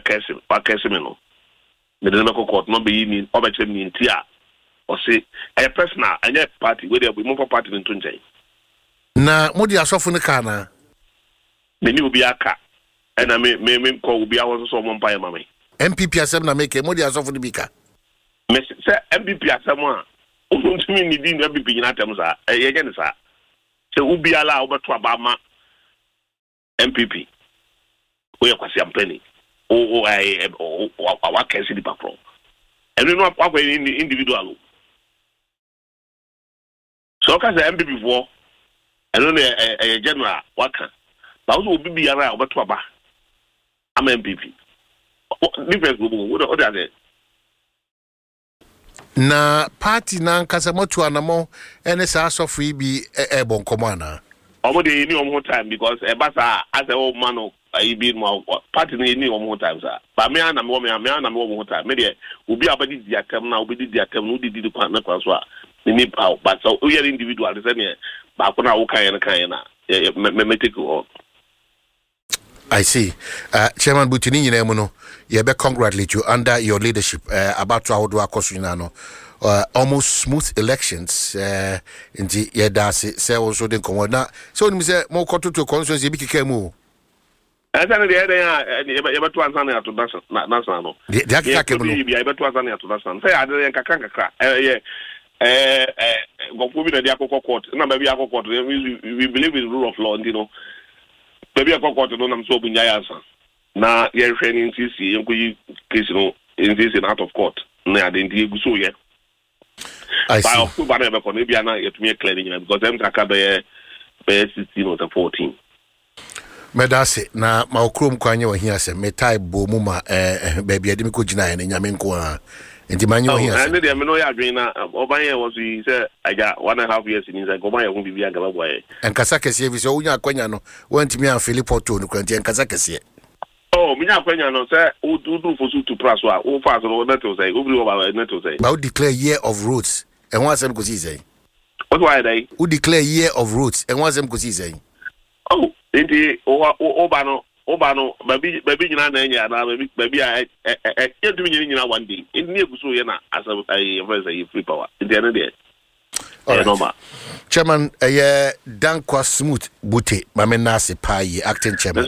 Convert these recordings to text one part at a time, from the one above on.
wakese me no me de me court no be yi obeche me ntia o say a personal anya party we dey mo for party nto nchen na mo di asofo ne ka na me ni obi aka na me ko obi awo so mo mpa ma me MPP asem na make mo di asofo ne bi ka me say MPP asem a untumi ni di MPP nyina tem sa ye je ne sa se obi ala obeto abama MPP we kwasi ampeni wa kesi di papro eno no akwa individual so ka say MPP for eno ne general waka ba so obi bi ara obeto aba am MPP difference go what are they na party na nkasa motu anamo ene sa asofo bi bonkomo ana omo dey ni omo time because ebasa as a old man I be more party ni omo time sir but me na me omo time me dey obi abadi di atem na obi di atem no di na kwa so a ni power but so we are individual say me ba ko na wo kan na me take o I see. Chairman Butini nyina mu no ye be congratulate you under your leadership about to awodo akoso nyina no almost smooth elections inti ye da se also den komo na so ni say mo koto to constituency bi kika mu asa ne de ye be to ansa na to national no de akika ke mu no ye be to ansa na to national say ade ye kakra ye go for bi na de akoko court na ba bi akoko court we believe in rule of law you know baby akoko to no nam so bunya ya san na ye hwe ni ntisi yenko yi case no ntisi out of court na identity egu so ye I see. By October na be ko na bia na yetumi clear ni because them kaka be 16 or 14 medase na ma okrom kwanye wa hia se metai bo mu ma baby ade mi ko gina ya nyame nko a enti manye wa hia se and dey me no ya adwen na oban ye was he say aga 1.5 years in inside oban ye hu bibia gaba boy enkasa kese bi so unya akwanya no wantimi an Philipoto no kwanti enkasa kese oh minya akwanya no say o do for su to price wa o fast no net o say obri over net o say ba o declare year of roads and one asem ko si say what why dey o declare year of roads and one asem ko si say oh enti oba no baby nyina na enya na baby yedumi nyina one day eni eguso ye na asem ay free power enti ene dey normal Chairman Dankwa Smooth Bute Mamenase Paye acting chairman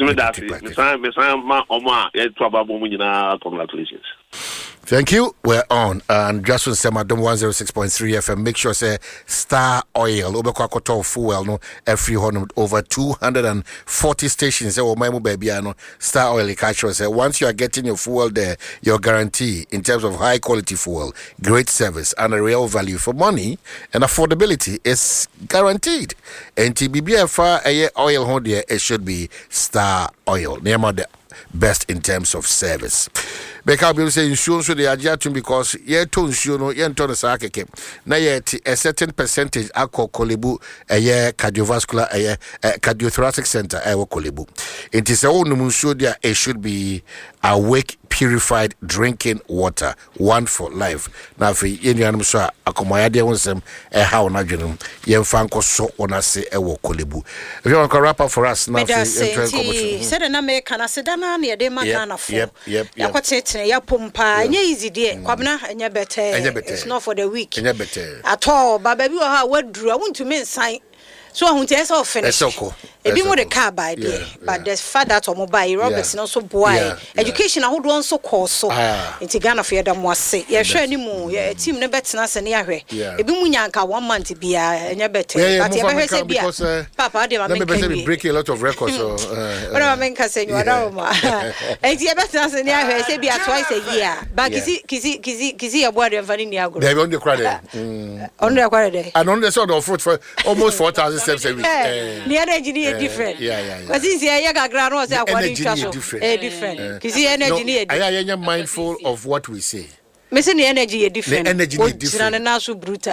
congratulations. Thank you. We're on and just on Semadom 106.3 FM. Make sure say Star Oil Obekwakoto fuel no every over 240 stations. Say my baby no Star Oil catcher say once you are getting your fuel there, your guarantee in terms of high quality fuel, great service and a real value for money and affordability is guaranteed. And TBBFA oil hold there, it should be Star Oil. Name of the best in terms of service. Because people say insurance so they are judging because ye to insurance ye to sa keke na ye a certain percentage akọ kolebu cardiovascular cardiothoracic center kolebu. It is all so there it should be awake purified drinking water, one for life. Now for anyone so akomoya de wonsem how na dwenu ye mfa nkoso ona se kolebu. If you want to wrap up for us now for said na me kana sedana na de magana for ya pompa nya easy there kwabna nya better it's not for the week at all but baby ha wadru I want to mean sign so I want to say finish ebi mo the car by there but the fact that mobile Roberts no so boy education ahodo on so course so into Ghana for them was say ye hwe ni mu ye team ne betena se ne ahwe ebi mu nyanka 1 month bia nya better but ye be say bia papa dey me break a lot of records so what am I can say you are ma e ye betena se ne ahwe say bia twice a year but kisi ya boy dem fani ni agro they on the credit and on the sort of fruit for almost 4,000 steps a week the energy different because this year you got ground was according to different because the energy I am mindful of what we say. Missing the energy is different. The energy is different. And now so brutal.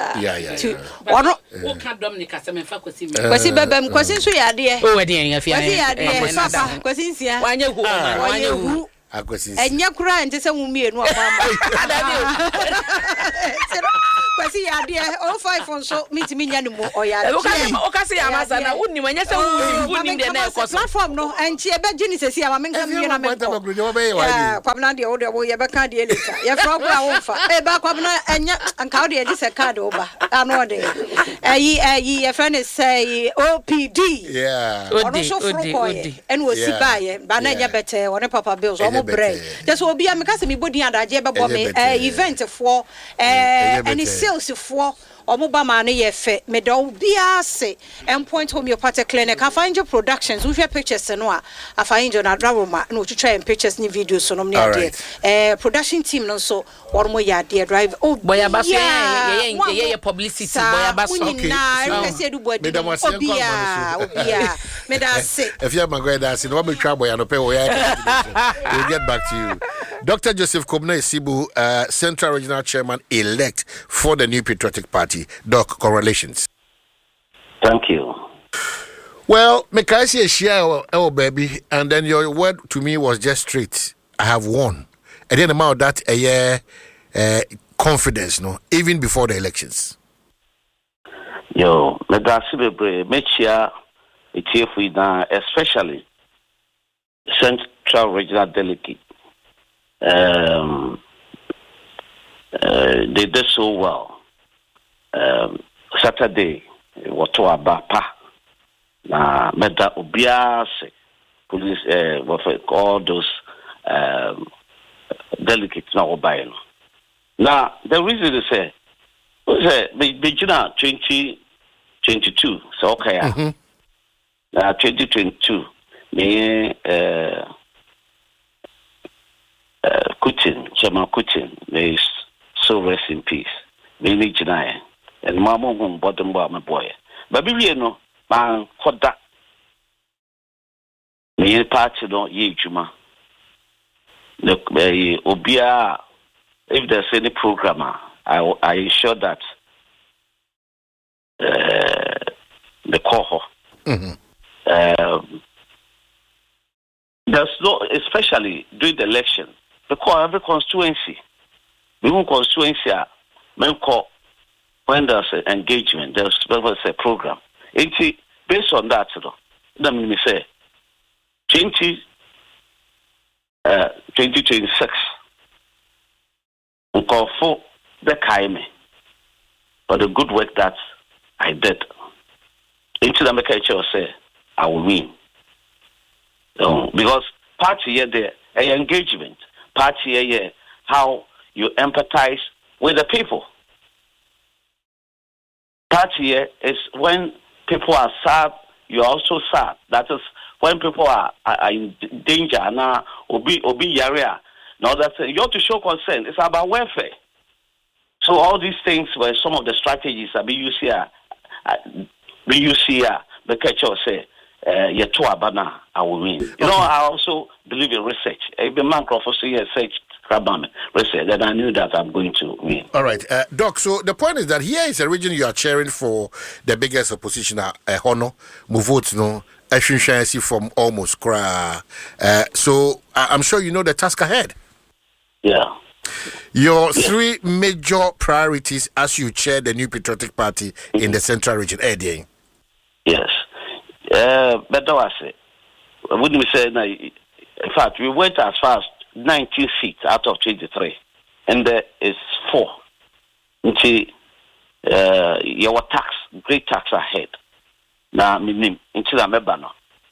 What can Dominica some faculty? Because he bebem question so ya dear. Oh, dear, if you are papa questions here. Why you and you cry and just a woman. kwasi ya de 05 so meet me nya no o ya o ka say amasa na wonni manya say wonni de na ekoso platform no enchi e be gini sesi ama me nka me na me kwabna de o de wo ye be kan de later ye from bra wo fa e ba kwabna enya nka o de ye se card o ba ano de ayi ye friend say OPD ono so odi and wo si ba ye ba na nya bete one papa bills o mo break just obi am ka se me bodi adaje be bo me event for any sales for omoba ma no ye fe me do bia se Endpoint Homeopathic Clinic Afanjo Productions we share pictures no a Afanjo na drama no to try pictures ni videos so no me ade production team no so one mo ya de drive boya baso ye publicity boya baso okay na say do body obia me da say if you am go da say no be try boya no pay we we'll get back to you. Dr. Joseph Kobna Isibu, Central Regional Chairman elect for the New Patriotic Party. Doc, congratulations. Thank you. Well, Mekaisi share baby, and then your word to me was just straight. I have won. And then about that a year confidence, no, even before the elections. Yo, Medasi make sure it's here for now, especially Central Regional Delegate. They did so well. Saturday, what to Abapa na meda obiase police all those delegates na obaino. Now the reason is Bejina 2022 so okay. 2022 me Chairman Kutin, may so rest in peace. Me Jinaye and Mama bottom bar my boy. But we no man for that. Me party don't ye juma. Look, Obia, if there's any programmer, I ensure that the cohort. There's no, especially during the election, because every constituency, when there's an engagement, there's a program. Based on that, let me say, 2026, we call for the Kaime for the good work that I did. Into the Mekacho say, I will win. Because party here there, engagement, party here, how you empathize with the people. Party here is when people are sad, you are also sad. That is when people are in danger now, obi area. Now that's you have to show concern. It's about welfare. So all these things were some of the strategies that we use here. The catcher say. I will win. You know, I also believe in research. If the man Crawford say research, then I knew that I'm going to win. All right, Doc. So the point is that here is a region you are cheering for the biggest opposition, Hono, Muvot, no, Eshinshansi from almost Kra. So I'm sure you know the task ahead. Yeah. Your three major priorities as you chair the New Patriotic Party in the Central Region. Yes. But I say, wouldn't we say? In fact, we went as far as 19 seats out of 23, and there is 4. Into your tax, great tax ahead. Now, into the Mebano,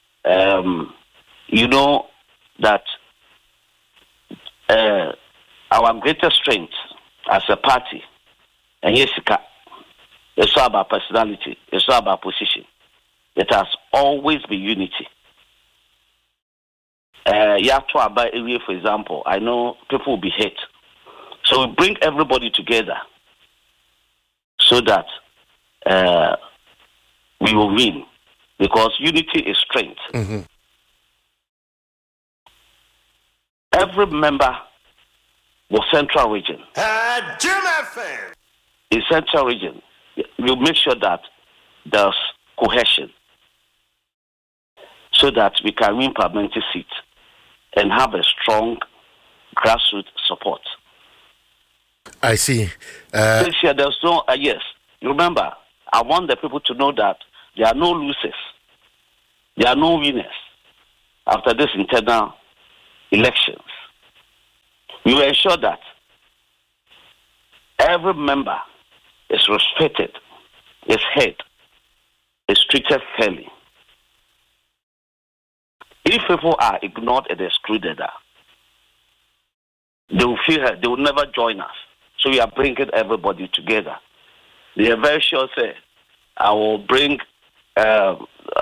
you know that our greatest strength as a party, and yes, it's all about personality, it's all about position. It has always been unity. Yatwa area, for example, I know people will be hurt. So we bring everybody together so that we will win. Because unity is strength. Mm-hmm. Every member of Central Region, in Central Region, we'll make sure that there's cohesion, so that we can win parliamentary seats and have a strong grassroots support. I see. This year, there's no, yes. Remember, I want the people to know that there are no losers. There are no winners after this internal elections. We will ensure that every member is respected, is heard, is treated fairly. If people are ignored and excluded, they will feel they will never join us. So we are bringing everybody together. They are very sure, say, I will bring, I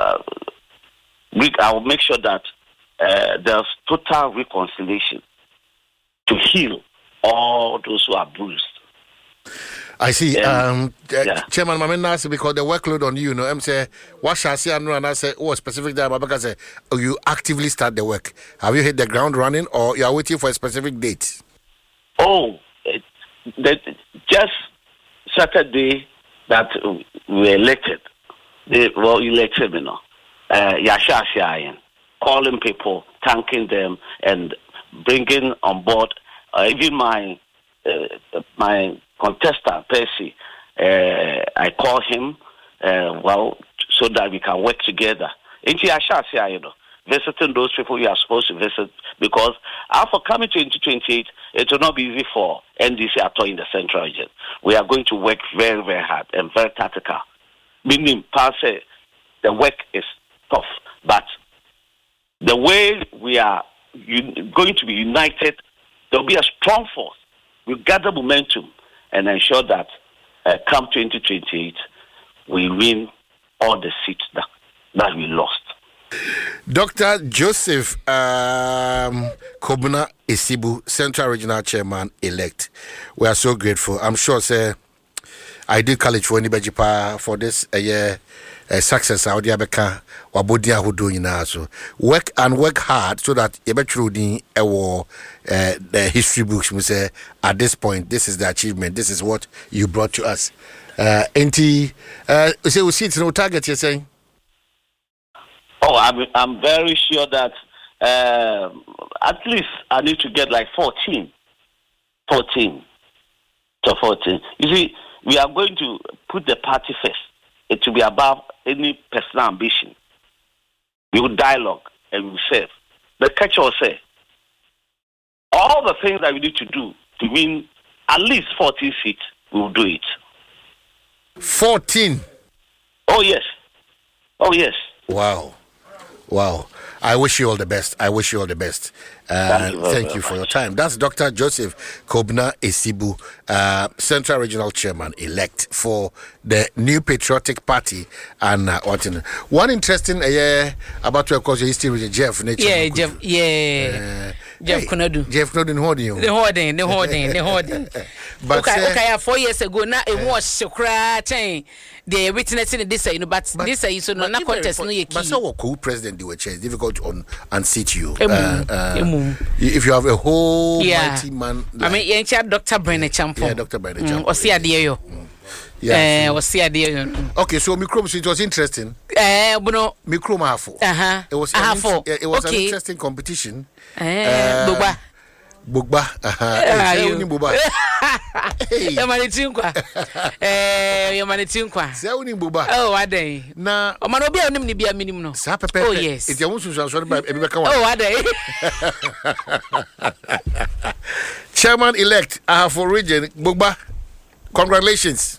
will make sure that there's total reconciliation to heal all those who are bruised. I see. Chairman Mamena, because the workload on you, I'm saying, what shall I say? And I say, oh, specific time, because you actively start the work. Have you hit the ground running, or you are waiting for a specific date? Oh, just Saturday that we elected, elected, Yasha Shayan, calling people, thanking them, and bringing on board even my contestant, Percy. I call him, so that we can work together. Into Yasha Shayan, visiting those people you are supposed to visit, because after coming to 2028, it will not be easy for NDC at all in the central region. We are going to work very, very hard and very tactical. Meaning, the work is tough, but the way we are going to be united, there will be a strong force. We gather momentum and ensure that come 2028, we win all the seats that we lost. Dr. Joseph Kobuna Isibu, Central Regional Chairman elect. We are so grateful. I'm sure, sir, I did college for Nibejipa for this success. Saudi Abeka Wabodia who doing now. So work hard so that Yebetrudy the history books will say at this point, this is the achievement, this is what you brought to us. So we see it's no target, you're saying? Oh, I'm very sure that at least I need to get like 14. You see, we are going to put the party first. It will be above any personal ambition. We will dialogue and we will serve. The catch will say, all the things that we need to do to win at least 14 seats, we will do it. 14? Oh, yes. Wow. I wish you all the best. Thank you for your time. That's Dr. Joseph Kobuna Isibu, Central Regional Chairman elect for the New Patriotic Party. And one interesting about to, of course, your history with Jeff. Jeff Konadu. Jeff Konadu, the hoarding. But okay, 4 years ago, now it was Socrates. They witnessing this, but this is not contest. But so co-president do a change difficult to unseat you. If you have a whole mighty man. I mean, Dr. Brenner Champo. Yeah, Dr. Brenner Champo. Or see a dear. Okay, so Microm, it was interesting. Microm Hafo. It was an interesting competition. Bugba. Bugba. Yamanitingwa. Bugba. Oh, I day. Na Omanobi onim ni bia minimum no. Oh yes. It yamusu so by Ebeka one. Oh, I day. Chairman elect for region Bugba. Congratulations.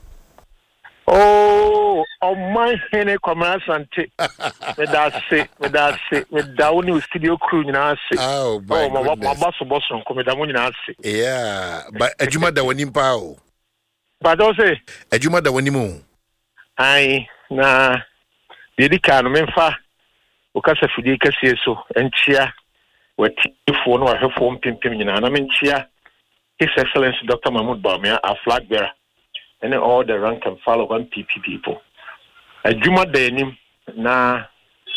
Oh, my hene Kwamana Sante. With that new studio crew in our city. Oh, my boss on Comedamon in our city. Yeah, but Ajuma da Wanimpao. But also, Ajuma da Wanimu. I na Didika no Memfa, Okasa Fudika Sieso, and Chia, where T4 or her phone pimping in Anaminchia, His Excellency Dr. Mahmoud Bawumia, our flag bearer. And all the rank and file of MPP people. A Juma Denim na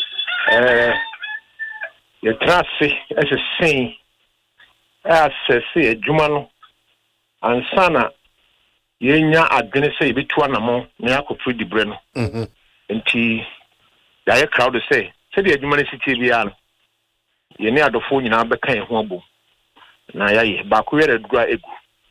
your traffic as a saying as a say Jumano and Sana Yenya Adgenese Bituanamo, Niako Free Breno. And T. The crowd say the humanity Vian. You near the phone in Abeka Hobo. Naya Bakuya Gra Egu.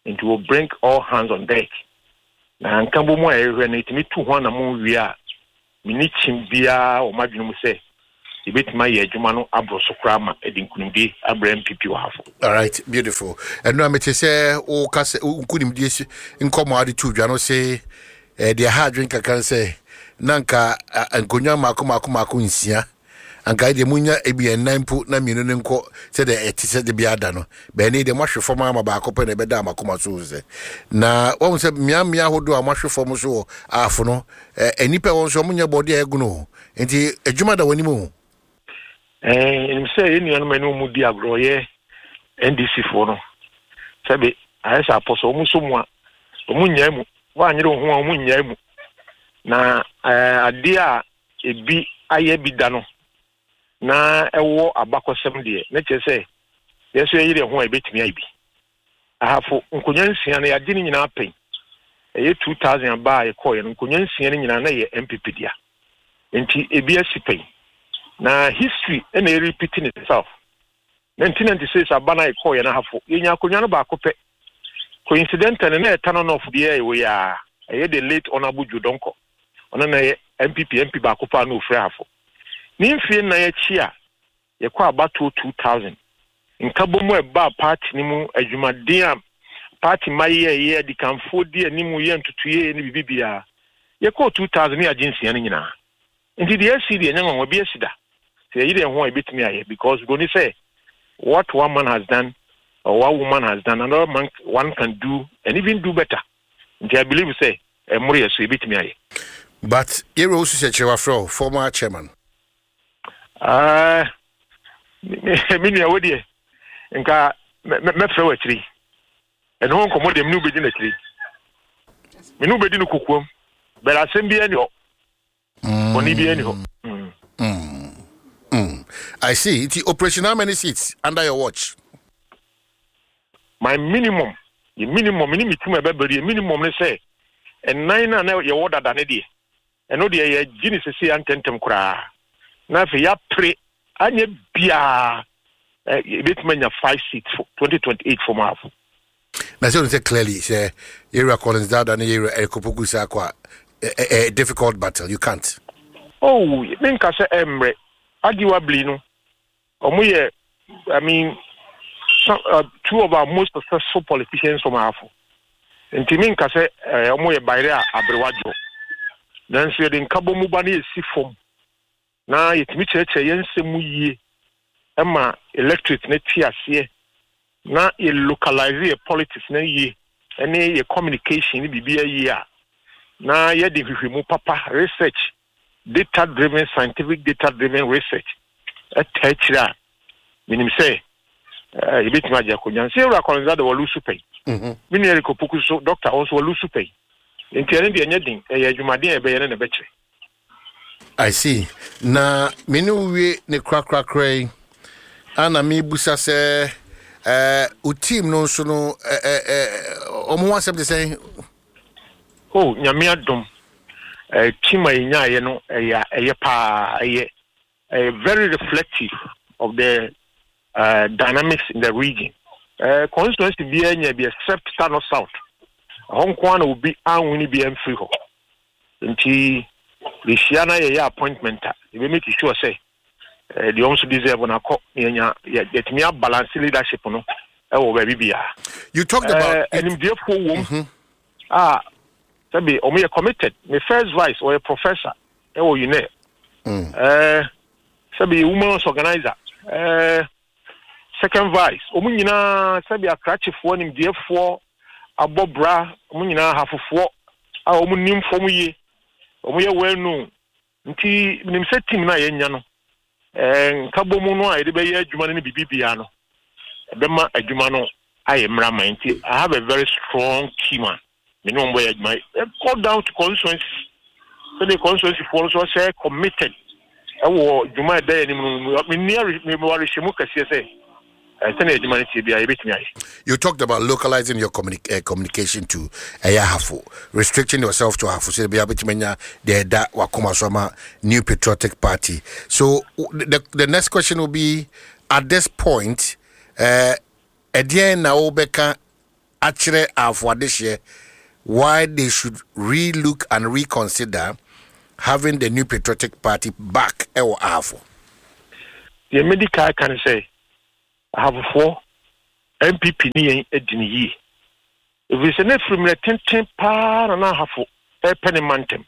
It will bring all hands on deck. Na nkambo mo ehwe na itimi tu ho na mo wi a mini chimbia o madwunu say ibetima ye adwuma no abroso krama edinkunimdi abra MPP wa hafo. All right, beautiful. And no amete say o kase nkunimdi nkomo ade tu dwa no say the hard drink can say nanka ankonya mako nsia anka de munya ebi enampu na mienu ne nko se de etise de biada no be ne de mahwe fom ama ba akopɛ na bɛda amakoma so se na wɔn sɛ mia hodo a mahwe fom so afo no enipa wɔn so munya body eguno enti adwuma da wani mu em sɛ enu no manu mu di agroye NDC fo no sɛbe ayesa aposo mu so mu a mu nya mu wa anyere ho a mu nya mu na ade a ebi aye bi da no na ewo abakosem de na kyese yeso yire ho a ebetimi ayi bi ahafo nkonyansia na yade ni nyina pen eye 2000 ba ye koye nkonyansia ni nyina na ye MPP dia enti ebi asipen na history na repeating itself 1996 abana ye koye na hafo yenya akonya no ba akopɛ coincidentally na etano no of the year we ya eye the late honorable Judonko ona na ye MP ba akopa na ofre hafo ni mfie na ye chi a ye kwa abato 2000 nkabomu eba party ni mu adwumaden a party maye ye di kanfo di animu ye ntutuye ni bibibia ye ko 2000 ni agency ya nyina nti the SC de nyanwa bi asida se yire ho ebetimi aye because go ni say what one man has done or what woman has done another man one can do and even do better nti I believe say emuri yeso ebetimi aye. But here also said Chewafro, former chairman. Mini awodi nka me frewa tiri. And hon komo dem nu bedi na tiri. Me nu bedi no kokuom. But asem bi ani ho. Oni bi ani ho. I see. It's operation how many seats under your watch? My minimum, the minimum minimum they say and 9 na your order than it. And no the Genesis antentem kra. Na fe ya pre anye bia bit manya 5 seats for 2028 for half. Now so say clearly say Area Collins that and Area Ekopoku say a difficult battle. You can't. Oh, menka say emre arguably no. Omuye I mean two of our most successful politicians from Afro. And Timinka say omuye bayre abrewajo. Then say the nkabo mu ba na esi fom na yetimi cheche yensemu yie ema electric na tiase na ye localize politics na yie ene ye communication ni bibia yie a na ye de hwehwemu papa research data driven scientific data driven research atachira minim say ebetimi aja konyan say ura kolonza de wolu supay mini Ekopoku so doctor also wolu supay. I see. Na menu we ne crack ana mi busa se utim no so no omo wasem de say oh nyame adom team anya ye no very reflective of the dynamics in the region constituency be anya be except south Hong Kong will be anwini bi free ho. Nti the Shiana ye appointment we make sure say the also deserve na ko nya get me balance leadership no e wo ba bibia. You talked about and therefore sabi omo committed. My first vice or a professor e wo you know. Sabi women's organizer second vice omo nyina sabi akrachefo nim therefore abobra omunyina hafofo a omunim fom yi omuye wenu nti nim se team na yenya no nkabomu no a ede be ye adwuma no bibibia no ebema adwuma no ayemra man nti I have a very strong team me no mbo adwuma go down to constituency so the constituency for so say committed e wo adwuma da nim no me near me wari shimu kase say you talked about localizing your communication to Ayahafo, restricting yourself to Ahafo. So be able to menya the that wakoma soma New Patriotic Party. So the next question will be at this point, Edian na obeka actually for this year why they should relook and reconsider having the New Patriotic Party back or afo. The medical can say I have 4 MPP ni edini. If we say ne from the 10 pa na half a penny mantem.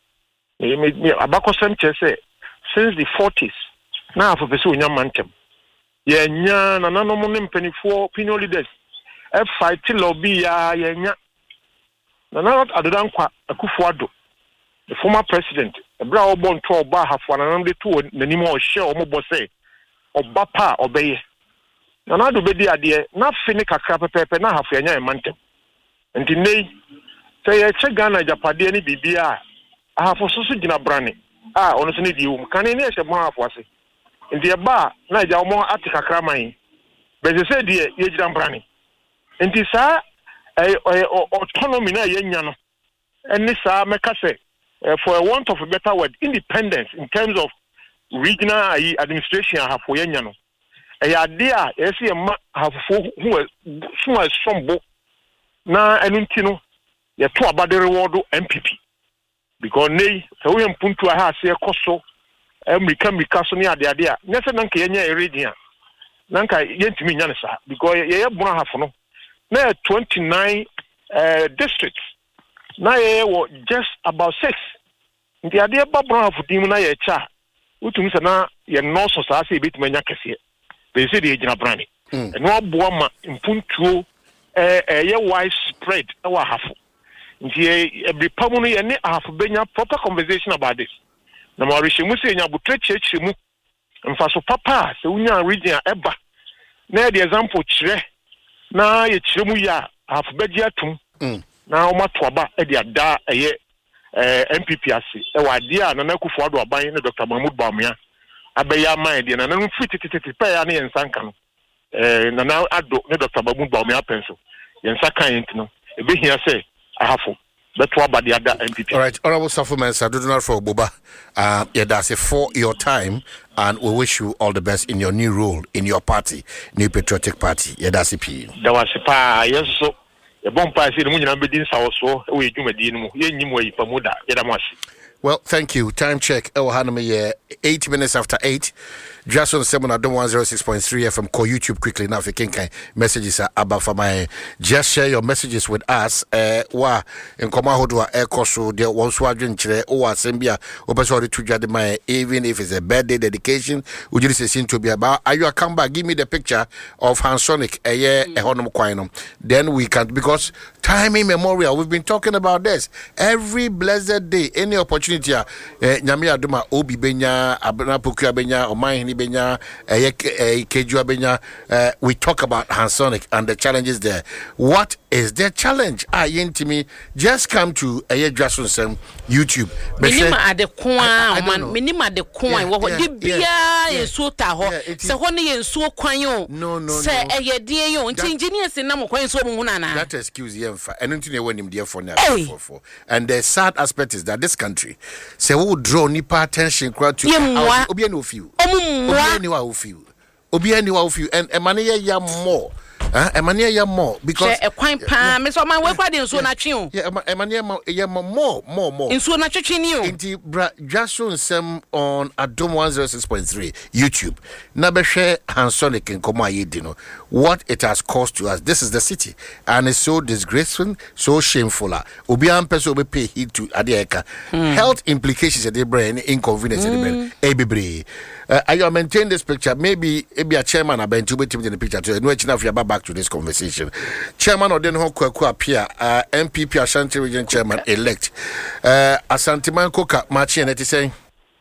Abako Sanchez say since the 40s now half of the so mantem. Ye nya na no mo mpani 4 opinion leaders. E fight lobby ya ye nya. Na not Adodankwa Akufo-Addo, the former president, a brow born to Oba half one and the 2 the name of share or mobo say Oba pa obey. Na do be the idea, not finish a crap paper na half a mantem. And today, say a check Ghana Japadi any BBR. I have also seen a brandy. Honestly, you can any a more of it. In the bar, Niger more Attica Cramai. But they said, dear, you jam brandy. And this autonomy na yenyano. And this make for a want of a better word, independence in terms of regional administration have for yenyano. A idea, I see a have who are some book. Na enunti ya to abade reward MPP because nei so we mpuntu ha ase ekoso America so ne ade ade a nyese nanka yenya region nanka yentimi nya ne sa because ye buna hafo no na 29 districts na ye wo just about 6 ndi ade ba buna hafo dim na ye cha utumi sa na ye no so sa ase bitima nya kese be se de gina brani no aboa ma mpuntuo widespread our half. Every permanent any half benya proper conversation about this. Na Maurice say nya butre cheche mu. Mfa so papa se unya region eba. Na the example chire na ye chire mu ya half beji atum. Na o matoaba e de ada eye MPP ase. E wa de a na Akufo-Addo aban na Dr. Mahmoud Bawumia abeya man de na no fitititi pa ya na yensanka no. Nana Addo ne Dr. Mahmoud Bawumia pencil. Yensa kan yentino. Ebe hia say ahafo. Beto abadi ada MPP. All right, Honorable Safuman Sadudunal for Boba. That's it for your time, and we wish you all the best in your new role in your party, New Patriotic Party. That's it. That was yes so. The bomb say the munina bedin sa so we dwumadi no ye nyim we pamuda yedamasi. Well, thank you. Time check. 8 minutes after 8. Just on 106.3 FM. Call YouTube quickly now if you can. Messages are about for my. Just share your messages with us. Wa in Komahodwa Ekoso there once wadrin chile or Sembia Obasori to Jadima, even if it's a birthday dedication. Would you listen to be about? Are you a come back? Give me the picture of Hansonic a year a honum quinum. Then we can because time immemorial. We've been talking about this every blessed day. Any opportunity. Nyamia Duma Obi Benya Abna Pukia Benya or Mahini Benya Kejua Benya. We talk about Hansonic and the challenges there. What is their challenge? Yentimi just come to Jason Sam YouTube. Minima at the coin, minima the coin. What did be a sota ho? So honey and so quayon. No. Say a dear you engineers in Namo Coin so Munana. That excuse him for anything when him dear for now. And the sad aspect is that this country say who draw nipa attention crowd to obi any of you and emania ya more emania ya more because a quite palm me so man we kwa den so na twen emania ya more in so na twetwen you inti bra Jason Sam on Adom 106.3 YouTube na be hwe Hansonic nkomo ayedi no what it has cost to us. This is the city and it's so disgraceful, so shameful. Obi am person obi pay heed to adieka health implications at the brain, inconvenience at the brain ebibre. I maintain this picture. Maybe a chairman a been to be in the picture to no enough you back to this conversation. Chairman or then Kwaku appear MPP Ashanti Region Chairman elect Asanteman Koka Machi and it saying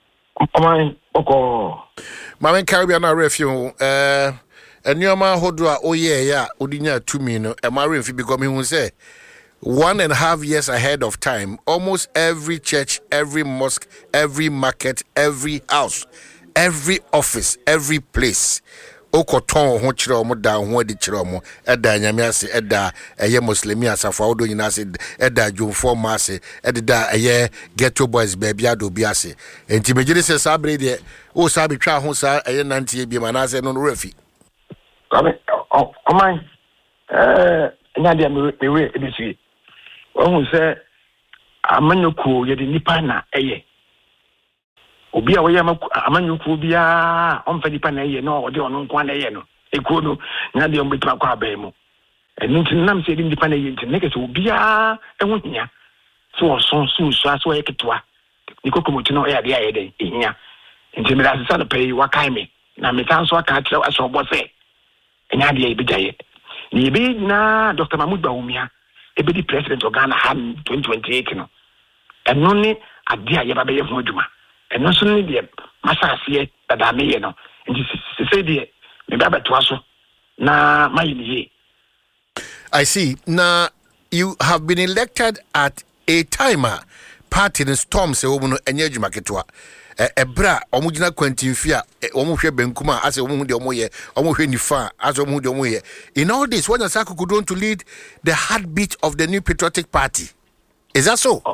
Mama Caribbean refuge and your man Hodra Udinya 2 million a marine fee becoming who say 1.5 years ahead of time. Almost every church, every mosque, every market, every house, every office, every place. Okoton ho chiro mo da ho adi chiro mo eda nyame ase eda eye muslimi asafo odo nyina ase eda jumfo ma ase eda eye ghetto boys baby ado bi ase enti megire se sabre de o sabe twa ho sa eye nante bi ma na ase no refi nya dia mewe ebisi ohun se amanyoko ye de nipa na eye obi a wo ye amanyoko bia omfa nipa na eye no ode ono nko na eye no ekuo no nya dia mbetwa kwa abai mu enu ntin nam se de nipa na eye ntin ne kese obi a ehu hia so so so eketwa nikokomotu no e ade aye de hia ntin me asesa no pay wakai me na me tanso aka atre aso bo se enya de e bijaye ni be na Dr. Mahmoud Bawumia ebedi president of Ghana 2028 no eno ni ade aye ba be ye ho adwuma eno so ni de masase da me ye no nti se de me ba beto aso na mayini. I see. Now you have been elected at a timer party in storm se omu no enye adwuma ketwa ebra omugina kwantimfia omuhwe benkuma ase omu de omoye omuhwe nifa ase omu de omoye. In all this, when Asako could want to lead the heartbeat of the New Patriotic Party, is that so?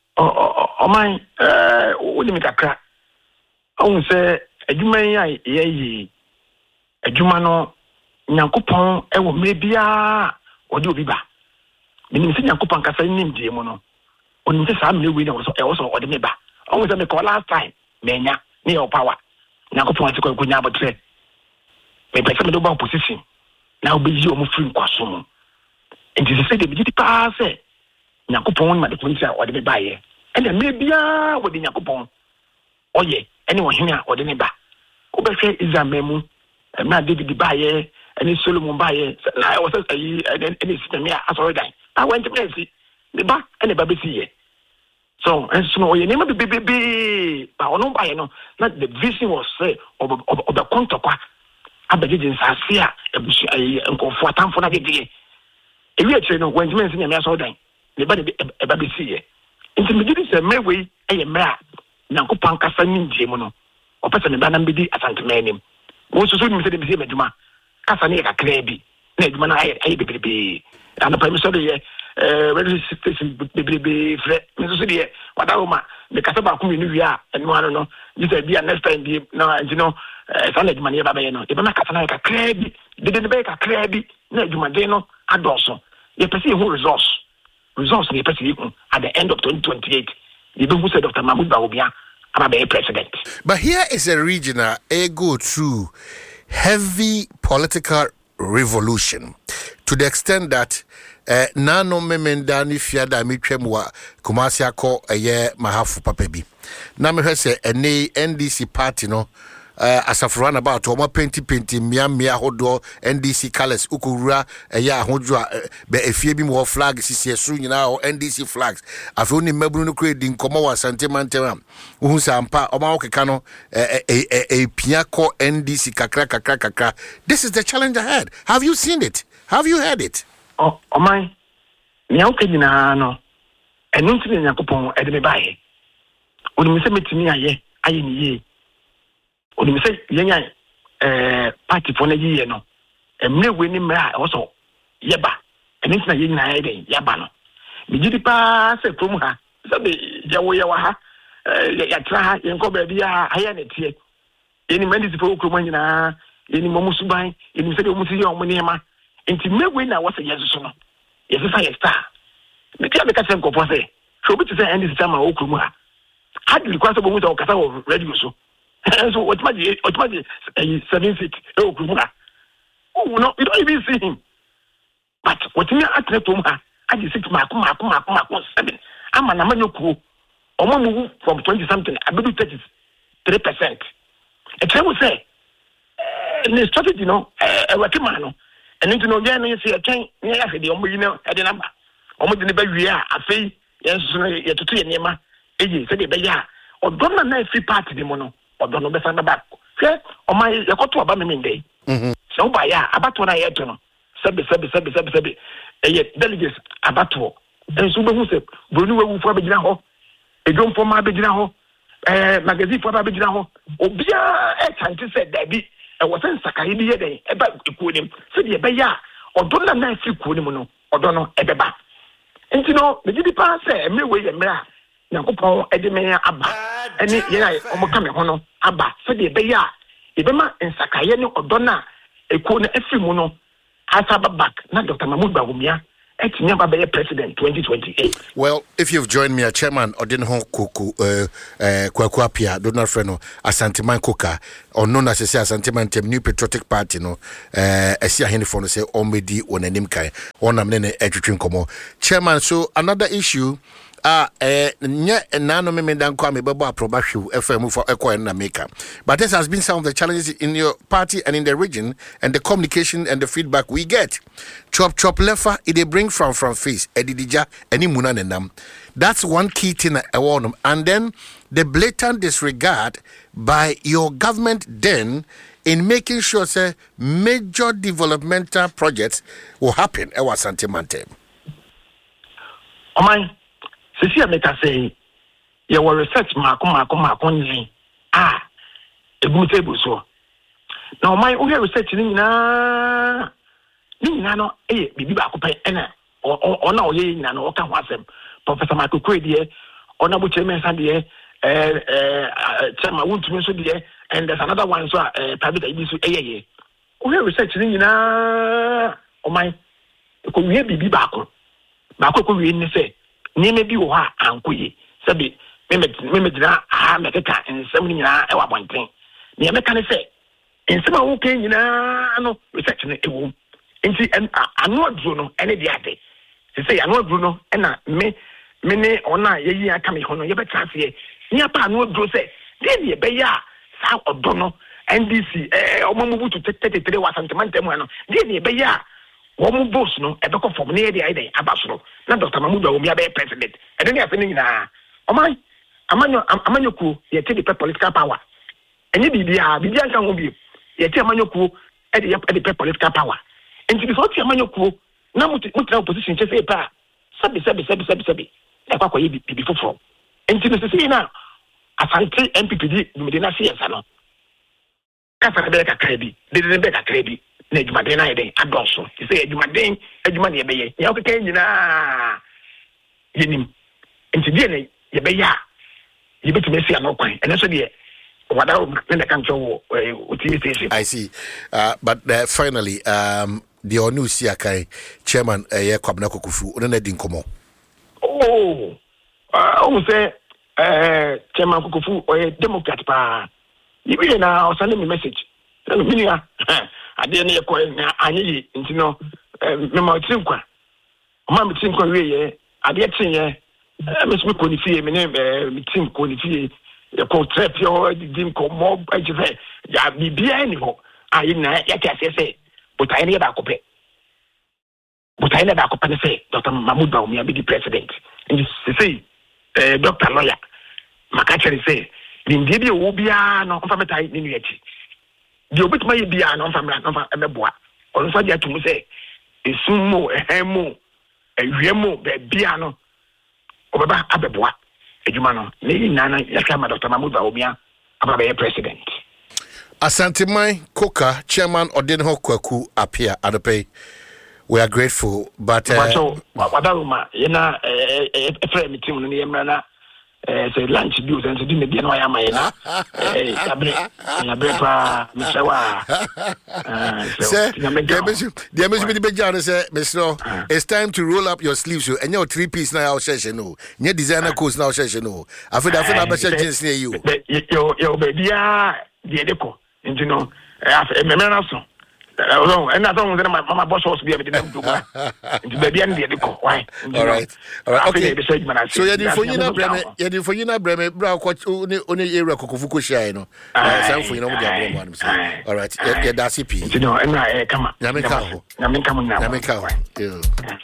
My odi mi kakra on se adwuma yi adwuma no Nyankopon e wo mebia odi obi ba minim se Nyankopon kasa nim die mu no onim se saa mlewi na wo so odi me ba on se me call last time menya ne your power Nyankopon ati ko nya abotre me pese me do ba opposition na obi o mu free nkwaso mu nti se de bi di pa se Nyankopon ma de kunti a odi me ba ye ene mebia wo de Nyankopon oye ene wo hene a odi me ba ko be hwe izamemu na David ba ye ene Solomon ba ye na I was ene system ya asori dan I went to see the ba ene ba be see ye so and so oye nema be ba ono ba ye no na the vision was say of the kontokwa abegin sase a ebusu enkonfo atamfo na gege ewi eche no went to see nyame asori dan the ba de ba be see ye nti me gidi se mewe eye mra Nyankopon kasa nyindie mu no opese me ba na mbedi asantemanim wo so ni se de bi meduma kasa ne ka krebi na eduma na ayi bebrebe ana pa mi so de radio station bebrebe fre mi so de wada ma me kasa ba ku ni wi a enu ano no you say be next time be na you know sa na eduma ne ba be no e ba na kasa na ka krebi de be ka krebi na eduma de no adoso ye pese hu results ne pese yiku at the end of 2028 you don't say Dr. Mahmoud Bawumia about president. But here is a regional go through heavy political revolution to the extent that nano memendani fiada mitwemwa Kumasi ako eye mahafu papebi na me hwese ene NDC party no asafran about o ma penti mia hodo NDC colors ukura ya ahodwa be efie bi mo flag sisi esu nyina o NDC flags afi oni mabunu no kredi nkomo wa santemantema uhu sampa o ma okeka no pia ko NDC kakra. This is the challenge ahead. Have you seen it? Have you heard it? Oh my nya okanyina no enu ntini Nyankopon ede me bae oni me se metimi aye ni ye oni me se yenya party for na ye no emre we ni mra also yeba enu ntini ye nyina ye yeba no me gidi pa se krom ha se be yawo ha ya tra ha yenko ba bia aya na tie eni mandi se fo krom nyina eni momusuban eni se de omusi yo monema enti megwe na wose yesuso no yesusa ye star me tia me ka se nkopo se so bi ti se endi sistema o krom ha hadli kwa se bo mu ta o kasa o radio so so automatically 7 feet o krom ha oh no you don't even see him but what me atlet to ha adi 6 mark 7 ama na manyoku omo move from 20 something abedu 33%. It's what say the strategy no working man no and into no again say a chain near the omo you know at the number omo de be wi a afei yenso ye tutu ye nema eji se de be ya odonna na free party de mo no odonna be sanda back se o mai ye koto aba me ndey so ba ya abato na ye to no sebe eye delegates abato enso be hu se bronu wewu fo be gina ho edom fo ma be gina ho magazine fo be gina ho obia e chante se dabi e wo sen sakaye bi ye den e ba ekuo nim se de be ya odonna na free kuo nim no odono e be ba enti no me di pa se emrewe ye mra Nyankopon e de me aba eni ye na o mo ka me ho no aba se de be ya e be ma nsakaye ni odona ekuo na afiri mu no asaba back na Dr. Mahmoud Bawumia president 2028. Well, if you've joined me, Chairman Odinho Kwaku Appiah, Donald Freno, Asanteman Koka, or known as Asanteman New Patriotic Party, no, Esia Henifon say Omedi Onenimkai, Onamene Edutrin Komo. Chairman, so another issue. Nano me dan kwame bebo aprobashu FM for Eko and Nameka. But this has been some of the challenges in your party and in the region, and the communication and the feedback we get. Chop lefa they bring from face edidija any munanenam. That's one key thing I want them. And then the blatant disregard by your government then in making sure say major developmental projects will happen. Ewa Santimante. Sisi ameka say you were research mako nyi egum table so now my own research ni na no bibi ba ko pe na ona oye nyina no ka ho asem Professor Michael Kwedie ona bu chairman sa de chairman wontumi so de and there's another one so private IB so ohe research ni nyina o my ko wie bibi ba ko wie ni say ni me bi wo ha ankoye sabi me dina mekeka nsem ni nyina e wa bonten ni meka ne se nsem a wo kan nyina no research ne ewo nti anu aduro no ene de ade se anu aduro no na me ne ona yeyi aka me hono ye beta se ni apa anu aduro se de be ya sa odo no NDC omamubutu 33 wa santimante mu ano de be ya womu boss no ebeko form ne dey ide abasoro na Dr. Mahmoud Bawumia be president e dey afi ni na amanyoku ye take the political power enye bibia nka ho bi ye take amanyoku e dey political power enti bi so take amanyoku na mutra opposition che say pa sabi e kwa ye bibi foforo enti no say na asante MPPD no de na CS no kasa be ka kredi de be ka kredi na edwumaden na yeden adoso say edwumaden edwuma ne beye ya okeka nyina yenim enti die ne ye beya ye betumi sia no kwan ene so de wada na kan cho utilization. I see. But finally the onu siakai chairman ye Kwabena Kokufu ona di nkomo. Say chairman Kokufu o Democrat pa yibi na o send me message no minia ade ne ko na anyi nti no me ma tinkwa o ma me tinkwa we ye ade tinye me so ko ni fie me ne me tim ko ni fie e ko trap yo dim ko mo ajive ya bibia ni ho ayi na ya ka se but ayi ne ba ko pe ne say Dr. Mahmoud Bawumia be the president and say Dr. Lawyer makacheri say ndi bi o bia no mfa metai ni nu yachi di obetuma ye bia no mfa emeboa onfa dia tumu say esumo ehemu ewiemu be bia no obeba abeboa ejuma no ne nana yakama Dr. Mahmoud Bawumia aba be president. Asanteman Koka, Chairman Odinho Kwaku Appiah Adope. We are grateful, but Wadaruma, yena frame team ni yemrana say lunch bills and dinner bi no ayama yena pa misawa it's time to roll up your sleeves and your 3-piece now session no nye designer coats now session no after ba jeans near you yo baby ya de deco you know memena so and I don't know my boss was be able to do baby and the go why all right okay so you for you na breme bra ko oni area Kokofuko share no san for you no dey abro man all right yeah that's it you know and come na me ka ho